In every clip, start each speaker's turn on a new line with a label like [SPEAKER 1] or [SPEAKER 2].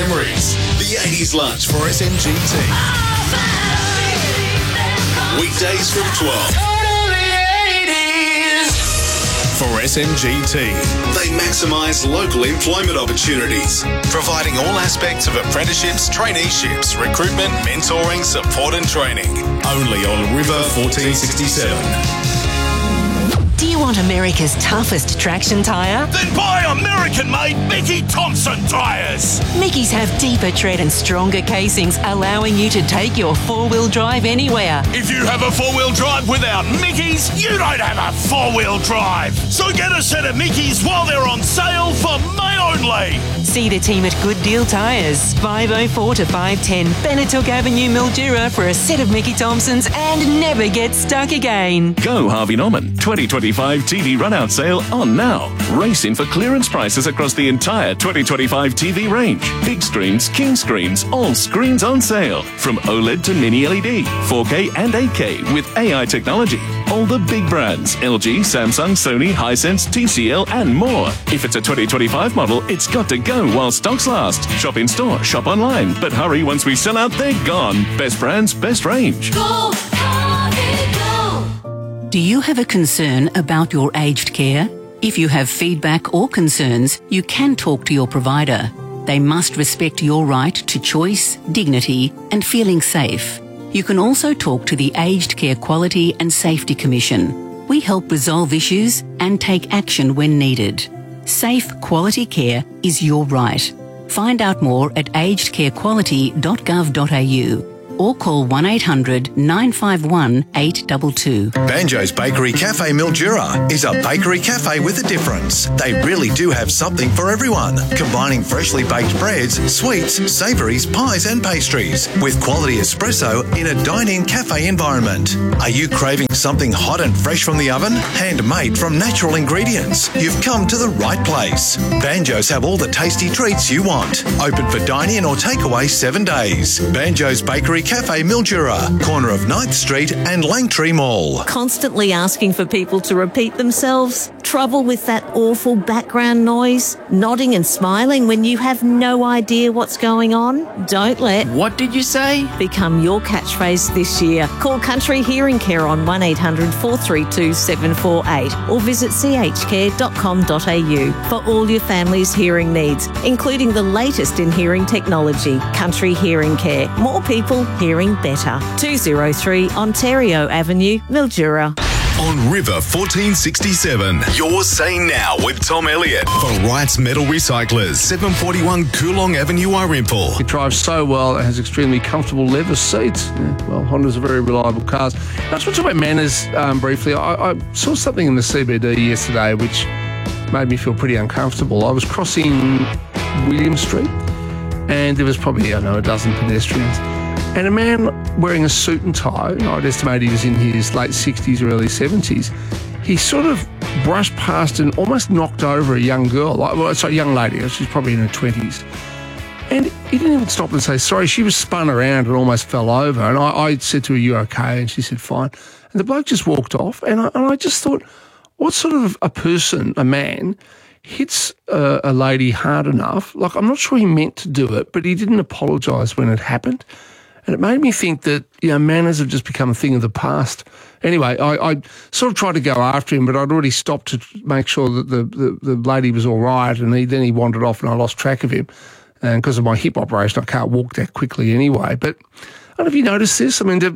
[SPEAKER 1] memories. The 80s lunch for SMGT. Weekdays from 12. For SMGT, they maximise local employment opportunities, providing all aspects of apprenticeships, traineeships, recruitment, mentoring, support and training. Only on River 1467.
[SPEAKER 2] Do you want America's toughest traction tyre?
[SPEAKER 3] Then buy American-made Mickey Thompson tyres.
[SPEAKER 2] Mickey's have deeper tread and stronger casings, allowing you to take your four-wheel drive anywhere.
[SPEAKER 3] If you have a four-wheel drive without Mickey's, you don't have a four-wheel drive. So get a set of Mickey's while they're on sale for May only.
[SPEAKER 2] See the team at Good Deal Tyres, 504 to 510 Benetook Avenue, Mildura, for a set of Mickey Thompsons and never get stuck again.
[SPEAKER 4] Go Harvey Norman 2025 TV run-out sale on now. Race in for clearance prices across the entire 2025 TV range. Big screens, king screens, all screens on sale. From OLED to mini LED, 4K and 8K with AI technology. All the big brands, LG, Samsung, Sony, Hisense, TCL and more. If it's a 2025 model, it's got to go while stocks last. Shop in store, shop online. But hurry, once we sell out, they're gone. Best brands, best range.
[SPEAKER 5] Go, Harvey, go.
[SPEAKER 6] Do you have a concern about your aged care? If you have feedback or concerns, you can talk to your provider. They must respect your right to choice, dignity and feeling safe. You can also talk to the Aged Care Quality and Safety Commission. We help resolve issues and take action when needed. Safe, quality care is your right. Find out more at agedcarequality.gov.au or call 1-800-951-822.
[SPEAKER 7] Banjo's Bakery Cafe Mildura is a bakery cafe with a difference. They really do have something for everyone, combining freshly baked breads, sweets, savouries, pies and pastries with quality espresso in a dine-in cafe environment. Are you craving something hot and fresh from the oven? Handmade from natural ingredients? You've come to the right place. Banjo's have all the tasty treats you want. Open for dine-in or takeaway 7 days. Banjo's Bakery Cafe Mildura, corner of 9th Street and Langtree Mall.
[SPEAKER 8] Constantly asking for people to repeat themselves? Trouble with that awful background noise? Nodding and smiling when you have no idea what's going on? Don't let
[SPEAKER 9] "What did you say?"
[SPEAKER 8] become your catchphrase this year. Call Country Hearing Care on 1-800-432-748 or visit chcare.com.au for all your family's hearing needs, including the latest in hearing technology. Country Hearing Care. More people hearing better. 203 Ontario Avenue, Mildura.
[SPEAKER 1] On River 1467, you're saying now with Tom Elliott for Wright's Metal Recyclers, 741 Coolong Avenue, Warimple.
[SPEAKER 10] It drives so well, it has extremely comfortable leather seats. Yeah, well, Hondas are very reliable cars. I just want to talk about manners briefly. I saw something in the CBD yesterday which made me feel pretty uncomfortable. I was crossing William Street and there was probably, a dozen pedestrians. And a man wearing a suit and tie, I'd estimate he was in his late 60s or early 70s, he sort of brushed past and almost knocked over a young girl, young lady, she's probably in her 20s. And he didn't even stop and say sorry. She was spun around and almost fell over. And I said to her, "You okay?" And she said, "Fine." And the bloke just walked off. And I just thought, what sort of a man, hits a lady hard enough? Like, I'm not sure he meant to do it, but he didn't apologise when it happened. And it made me think that, manners have just become a thing of the past. Anyway, I sort of tried to go after him, but I'd already stopped to make sure that the lady was all right, and then he wandered off and I lost track of him. And because of my hip operation, I can't walk that quickly anyway. But I don't know if you noticed this. I mean,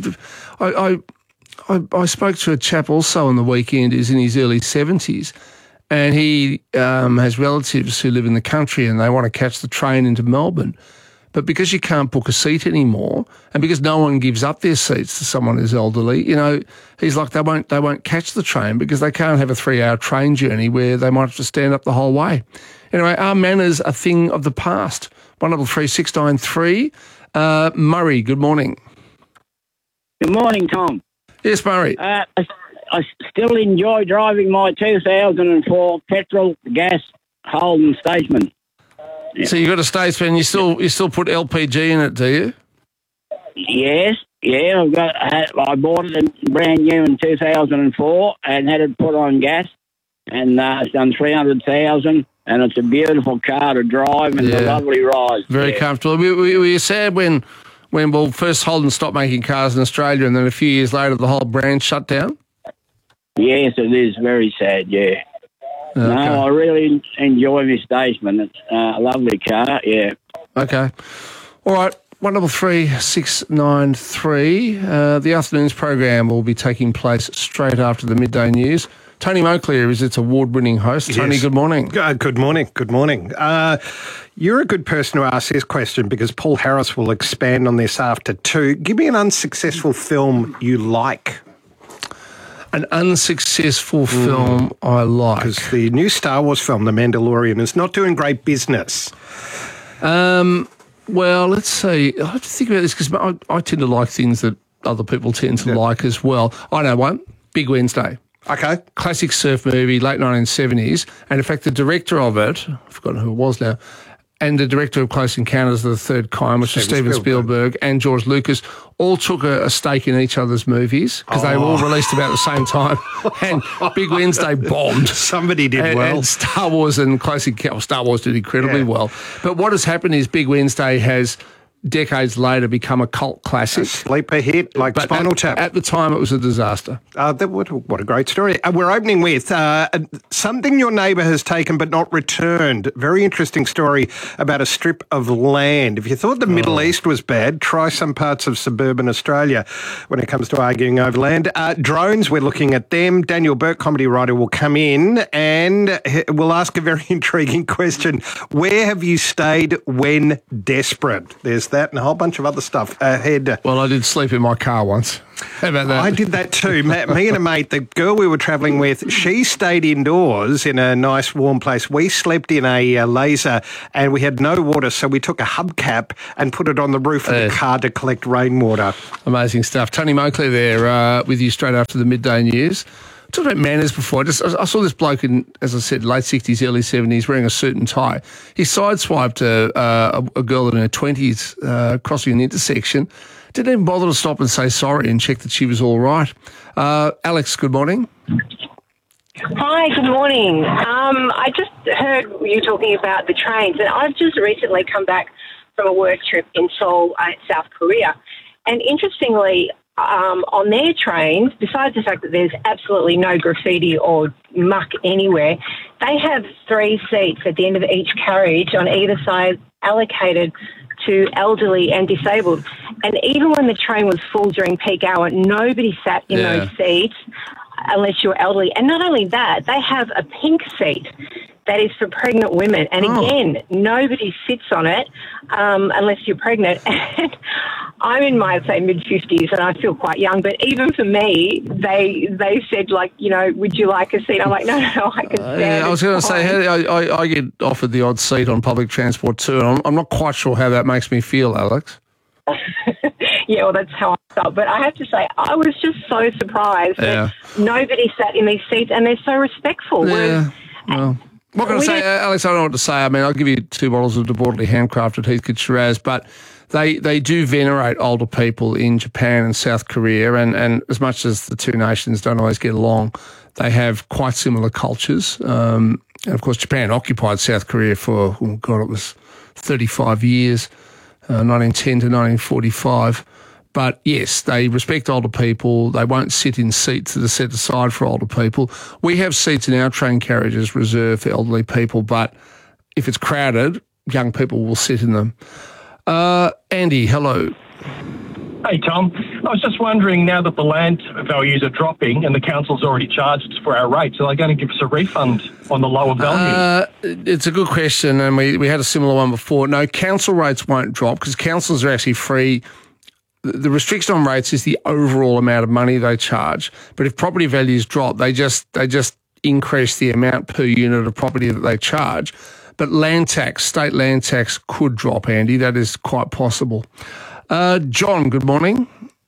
[SPEAKER 10] I spoke to a chap also on the weekend who's in his early 70s, and he has relatives who live in the country and they want to catch the train into Melbourne. But because you can't book a seat anymore, and because no one gives up their seats to someone who's elderly, he's like, they won't catch the train because they can't have a 3-hour train journey where they might have to stand up the whole way. Anyway, are manners a thing of the past? 133 693. Murray, good morning.
[SPEAKER 11] Good morning, Tom.
[SPEAKER 10] Yes, Murray.
[SPEAKER 11] I still enjoy driving my 2004 petrol gas Holden Statesman.
[SPEAKER 10] Yeah. So you got a Statesman, you still put LPG in it, do you?
[SPEAKER 11] Yes, yeah. I bought it brand new in 2004 and had it put on gas, and it's done 300,000. and it's a beautiful car to drive and a lovely ride.
[SPEAKER 10] Very comfortable. Were you sad when first Holden stopped making cars in Australia and then a few years later the whole brand shut down?
[SPEAKER 11] Yes, it is very sad, yeah.
[SPEAKER 10] Okay.
[SPEAKER 11] No, I really enjoy this Daceman. It's a lovely car, yeah.
[SPEAKER 10] Okay. All right. 133693. The afternoon's program will be taking place straight after the midday news. Tony Moclear is its award-winning host.
[SPEAKER 9] Yes.
[SPEAKER 10] Tony, good morning.
[SPEAKER 9] Good morning. Good morning. You're a good person to ask this question because Paul Harris will expand on this after 2. Give me an unsuccessful film you like.
[SPEAKER 10] An unsuccessful film I like.
[SPEAKER 9] Because the new Star Wars film, The Mandalorian, is not doing great business.
[SPEAKER 10] Well, let's see. I have to think about this because I tend to like things that other people tend to like as well. I know one, Big Wednesday.
[SPEAKER 9] Okay.
[SPEAKER 10] Classic surf movie, late 1970s. And in fact, the director of it, I've forgotten who it was now, and the director of Close Encounters of the Third Kind, which is Steven Spielberg, and George Lucas, all took a stake in each other's movies because they were all released about the same time. And Big Wednesday bombed.
[SPEAKER 9] Somebody did well.
[SPEAKER 10] And Star Wars and Close Encounters, Star Wars did incredibly well. But what has happened is Big Wednesday has decades later become a cult classic.
[SPEAKER 9] A sleeper hit like Spinal Tap.
[SPEAKER 10] At the time, it was a disaster.
[SPEAKER 9] What a great story. We're opening with something your neighbour has taken but not returned. Very interesting story about a strip of land. If you thought the Middle East was bad, try some parts of suburban Australia when it comes to arguing over land. Drones, we're looking at them. Daniel Burke, comedy writer, will come in and we'll ask a very intriguing question. Where have you stayed when desperate? There's that and a whole bunch of other stuff ahead.
[SPEAKER 10] Well, I did sleep in my car once. How about that?
[SPEAKER 9] I did that too. Me and a mate, the girl we were travelling with, she stayed indoors in a nice warm place. We slept in a laser and we had no water, so we took a hubcap and put it on the roof of the car to collect rainwater.
[SPEAKER 10] Amazing stuff. Tony Moclear there with you straight after the midday news. I talked about manners before. I saw this bloke in, as I said, late 60s, early 70s, wearing a suit and tie. He sideswiped a girl in her 20s crossing an intersection. Didn't even bother to stop and say sorry and check that she was all right. Alex, good morning.
[SPEAKER 12] Hi, good morning. I just heard you talking about the trains, and I've just recently come back from a work trip in Seoul, South Korea. And interestingly, on their trains, besides the fact that there's absolutely no graffiti or muck anywhere, they have 3 seats at the end of each carriage on either side allocated to elderly and disabled. And even when the train was full during peak hour, nobody sat in those seats unless you're elderly. And not only that, they have a pink seat that is for pregnant women. And again, nobody sits on it unless you're pregnant. And I'm in my, say, mid-50s and I feel quite young. But even for me, they said, like, you know, would you like a seat? I'm like, no, I can stand.
[SPEAKER 10] I was going to say, I get offered the odd seat on public transport too. And I'm not quite sure how that makes me feel, Alex.
[SPEAKER 12] Yeah, well, that's how I felt. But I have to say, I was just so surprised that nobody sat in these seats and they're so respectful.
[SPEAKER 10] Yeah, well... What can I say, Alex? I don't know what to say. I mean, I'll give you 2 bottles of debauchery handcrafted Heathcote Shiraz, but they do venerate older people in Japan and South Korea, and as much as the two nations don't always get along, they have quite similar cultures. And, of course, Japan occupied South Korea for, it was 35 years, 1910 to 1945. But yes, they respect older people. They won't sit in seats that are set aside for older people. We have seats in our train carriages reserved for elderly people, but if it's crowded, young people will sit in them. Andy, hello.
[SPEAKER 13] Hey, Tom. I was just wondering, now that the land values are dropping and the council's already charged for our rates, are they going to give us a refund on the lower value?
[SPEAKER 10] It's a good question, and we had a similar one before. No, council rates won't drop because councils are actually free. The restriction on rates is the overall amount of money they charge. But if property values drop, they just increase the amount per unit of property that they charge. But land tax, state land tax could drop, Andy. That is quite possible. John, good morning.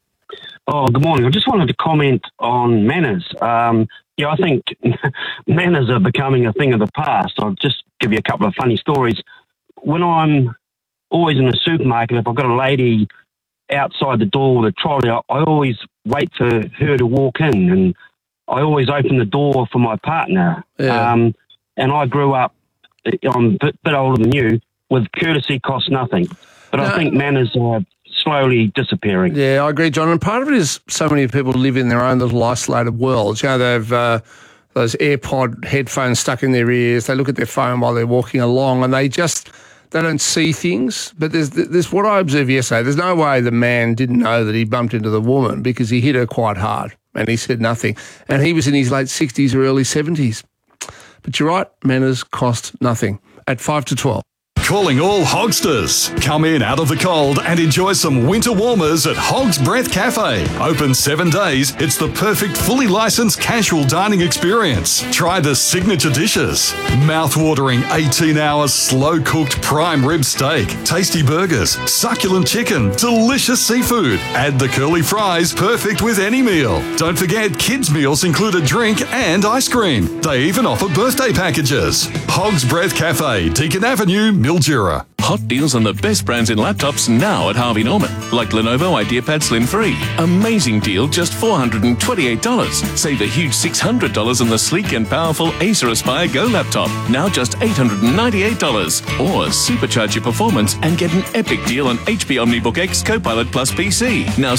[SPEAKER 14] Oh, good morning. I just wanted to comment on manners. I think manners are becoming a thing of the past. I'll just give you a couple of funny stories. When I'm always in the supermarket, if I've got a lady outside the door with a trolley, I always wait for her to walk in, and I always open the door for my partner. Yeah. And I grew up I'm a bit older than you, with courtesy costs nothing. But I think manners are slowly disappearing.
[SPEAKER 10] Yeah, I agree, John. And part of it is so many people live in their own little isolated worlds. You know, they've those AirPod headphones stuck in their ears. They look at their phone while they're walking along, and they don't see things. But there's what I observed yesterday. There's no way the man didn't know that he bumped into the woman, because he hit her quite hard and he said nothing. And he was in his late 60s or early 70s. But you're right, manners cost nothing. At 5 to 12.
[SPEAKER 3] Calling all Hogsters. Come in out of the cold and enjoy some winter warmers at Hog's Breath Cafe. Open 7 days, it's the perfect fully licensed casual dining experience. Try the signature dishes. Mouth-watering 18-hour slow-cooked prime rib steak, tasty burgers, succulent chicken, delicious seafood. Add the curly fries, perfect with any meal. Don't forget, kids' meals include a drink and ice cream. They even offer birthday packages. Hog's Breath Cafe, Deakin Avenue, Mildura.
[SPEAKER 4] Hot deals on the best brands in laptops now at Harvey Norman, like Lenovo IdeaPad Slim 3. Amazing deal, just $428. Save a huge $600 on the sleek and powerful Acer Aspire Go laptop, now just $898. Or supercharge your performance and get an epic deal on HP OmniBook X Copilot Plus PC, now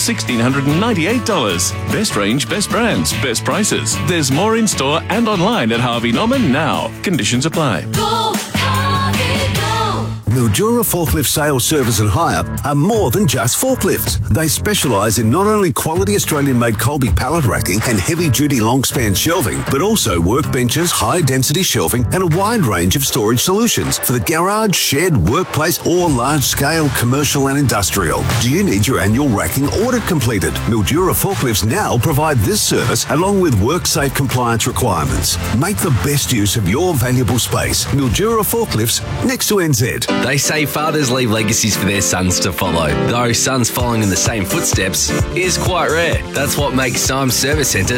[SPEAKER 4] $1,698. Best range, best brands, best prices. There's more in store and online at Harvey Norman now. Conditions apply.
[SPEAKER 5] Go, Harvey, go.
[SPEAKER 15] Mildura Forklift Sales, Service and Hire are more than just forklifts. They specialise in not only quality Australian-made Colby pallet racking and heavy-duty long-span shelving, but also workbenches, high-density shelving and a wide range of storage solutions for the garage, shed, workplace or large-scale commercial and industrial. Do you need your annual racking audit completed? Mildura Forklifts now provide this service along with WorkSafe compliance requirements. Make the best use of your valuable space. Mildura Forklifts, next to NZ.
[SPEAKER 16] They say fathers leave legacies for their sons to follow, though sons following in the same footsteps is quite rare. That's what makes Symes Service Centre